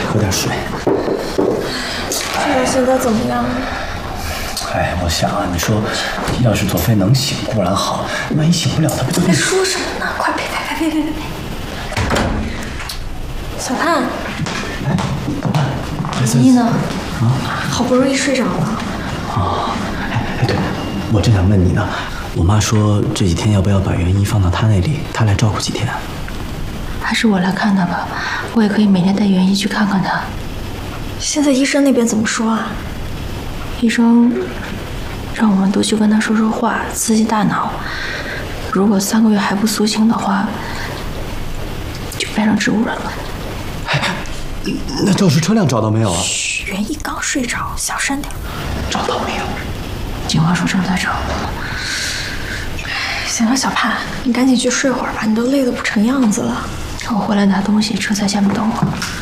喝点水。 这人现在怎么样？ 哎，我想啊，你说，要是左飞能醒固然好，万一醒不了，他不就…… 你说什么呢？快呸！小盼， 哎，怎么办？ 依依呢？ 啊， 好不容易睡着了。 哦，哎，对，我正想问你呢。我妈说这几天要不要把元一放到她那里，她来照顾几天？ 还是我来看她吧，我也可以每天带元一去看看她。 现在医生那边怎么说啊？ 医生让我们多去跟她说说话，刺激大脑。如果3个月还不苏醒的话，就变成植物人了。 那肇事车辆找到没有啊？ 嘘，元一刚睡着，小声点。 找到没有？ 警方说正在找。 行了，小盼，你赶紧去睡会儿吧，你都累得不成样子了。 我回来拿东西，车在下面等我。